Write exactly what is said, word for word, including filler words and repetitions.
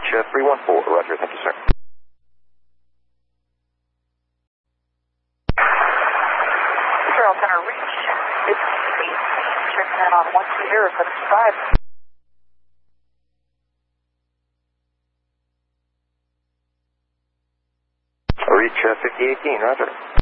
uh, three one four, roger, thank you, sir. Control Center, reach fifty-eight, checking in on one two zero seven five. Reach uh, fifty eighteen, roger.